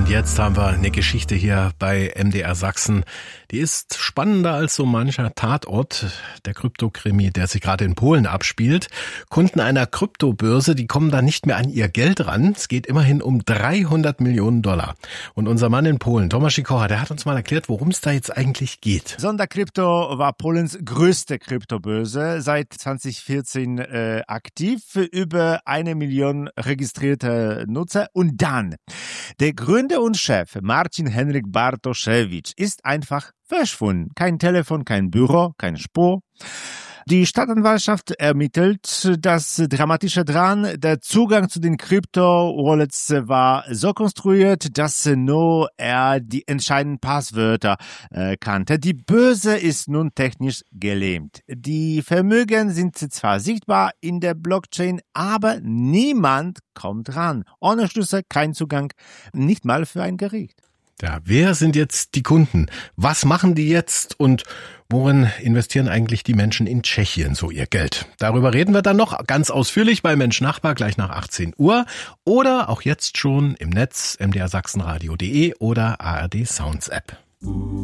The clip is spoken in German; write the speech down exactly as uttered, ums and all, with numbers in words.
jetzt haben wir eine Geschichte hier bei M D R Sachsen. Die ist spannender als so mancher Tatort. Der Kryptokrimi, der sich gerade in Polen abspielt. Kunden einer Kryptobörse, die kommen da nicht mehr an ihr Geld ran. Es geht immerhin um dreihundert Millionen Dollar. Und unser Mann in Polen, Tomasz Sikora, der hat uns mal erklärt, worum es da jetzt eigentlich geht. Sonderkrypto war Polens größte Kryptobörse, seit zwanzig vierzehn äh, aktiv, für über eine Million registrierte Nutzer. Und dann, der Gründer und Chef Marcin Henryk Bartoszewicz ist einfach verschwunden. Kein Telefon, kein Büro, keine Spur. Die Staatsanwaltschaft ermittelt. Das Dramatische dran, der Zugang zu den Krypto-Wallets war so konstruiert, dass nur er die entscheidenden Passwörter äh, kannte. Die Börse ist nun technisch gelähmt. Die Vermögen sind zwar sichtbar in der Blockchain, aber niemand kommt ran. Ohne Schlüssel kein Zugang, nicht mal für ein Gericht. Ja, wer sind jetzt die Kunden? Was machen die jetzt? Und worin investieren eigentlich die Menschen in Tschechien so ihr Geld? Darüber reden wir dann noch ganz ausführlich bei Mensch Nachbar gleich nach achtzehn Uhr oder auch jetzt schon im Netz m d r sachsenradio punkt d e oder A R D Sounds App.